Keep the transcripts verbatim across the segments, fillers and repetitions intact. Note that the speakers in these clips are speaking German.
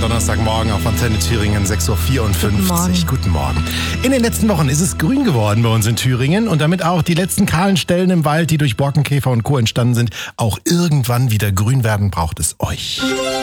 Donnerstagmorgen auf Antenne Thüringen, sechs Uhr vierundfünfzig. Guten Morgen. Guten Morgen. In den letzten Wochen ist es grün geworden bei uns in Thüringen und damit auch die letzten kahlen Stellen im Wald, die durch Borkenkäfer und Co. entstanden sind, auch irgendwann wieder grün werden, braucht es euch.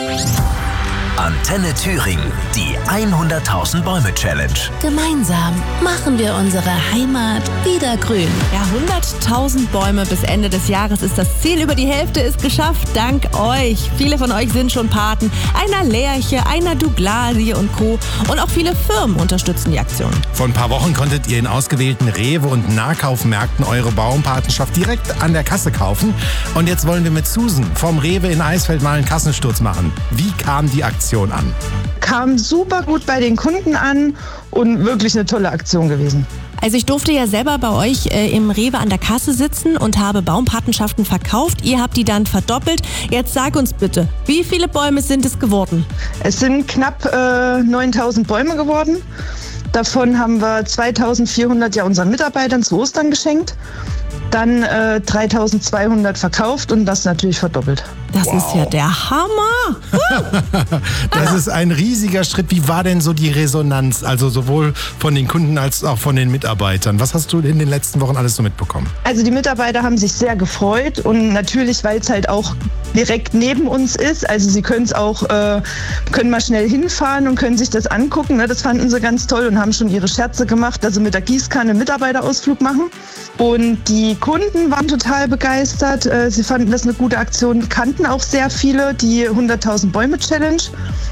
Antenne Thüringen, die hunderttausend Bäume Challenge. Gemeinsam machen wir unsere Heimat wieder grün. Ja, hunderttausend Bäume bis Ende des Jahres ist das Ziel. Über die Hälfte ist geschafft, dank euch. Viele von euch sind schon Paten. Einer Lerche, einer Douglasie und Co. Und auch viele Firmen unterstützen die Aktion. Vor ein paar Wochen konntet ihr in ausgewählten Rewe- und Nahkaufmärkten eure Baumpatenschaft direkt an der Kasse kaufen. Und jetzt wollen wir mit Susan vom Rewe in Eisfeld mal einen Kassensturz machen. Wie kam die Aktion an? Kam super gut bei den Kunden an und wirklich eine tolle Aktion gewesen. Also ich durfte ja selber bei euch äh, im Rewe an der Kasse sitzen und habe Baumpatenschaften verkauft. Ihr habt die dann verdoppelt. Jetzt sag uns bitte, wie viele Bäume sind es geworden? Es sind knapp äh, neuntausend Bäume geworden. Davon haben wir zweitausendvierhundert ja unseren Mitarbeitern zu Ostern geschenkt. Dann äh, dreitausendzweihundert verkauft und das natürlich verdoppelt. Das Wow. ist ja der Hammer. Das ist ein riesiger Schritt. Wie war denn so die Resonanz? Also sowohl von den Kunden als auch von den Mitarbeitern. Was hast du in den letzten Wochen alles so mitbekommen? Also die Mitarbeiter haben sich sehr gefreut und natürlich, weil es halt auch direkt neben uns ist. Also sie können es auch, äh, können mal schnell hinfahren und können sich das angucken. Ne? Das fanden sie ganz toll und haben schon ihre Scherze gemacht, dass sie mit der Gießkanne einen Mitarbeiterausflug machen. Und die Kunden waren total begeistert. Äh, sie fanden das eine gute Aktion, kannten auch sehr viele die hunderttausend Bäume Challenge.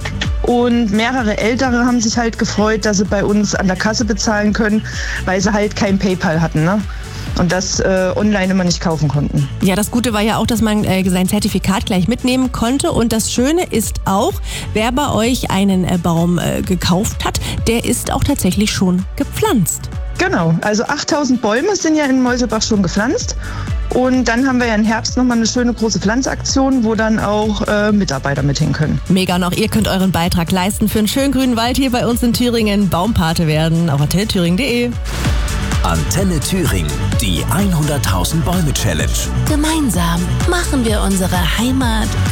Und mehrere Ältere haben sich halt gefreut, dass sie bei uns an der Kasse bezahlen können, weil sie halt kein PayPal hatten, ne? Und das äh, online immer nicht kaufen konnten. Ja, das Gute war ja auch, dass man äh, sein Zertifikat gleich mitnehmen konnte. Und das Schöne ist auch, wer bei euch einen äh, Baum äh, gekauft hat, der ist auch tatsächlich schon gepflanzt. Genau, also achttausend Bäume sind ja in Meuselbach schon gepflanzt. Und dann haben wir ja im Herbst nochmal eine schöne große Pflanzaktion, wo dann auch äh, Mitarbeiter mit hin können. Mega, und auch ihr könnt euren Beitrag leisten für einen schönen grünen Wald hier bei uns in Thüringen. Baumpate werden auf antenne thüringen punkt de. Antenne Thüringen, die hunderttausend Bäume Challenge. Gemeinsam machen wir unsere Heimat